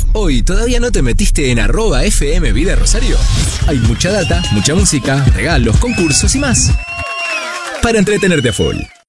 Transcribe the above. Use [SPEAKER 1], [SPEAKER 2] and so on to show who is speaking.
[SPEAKER 1] Hoy, ¿todavía no te metiste en @FM Vida Rosario? Hay mucha data, mucha música, regalos, concursos y más para entretenerte a full.